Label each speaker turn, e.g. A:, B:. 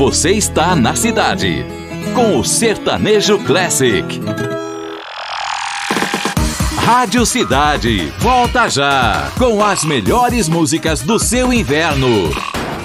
A: Você está na cidade, com o Sertanejo Classic. Rádio Cidade, volta já, com as melhores músicas do seu inverno.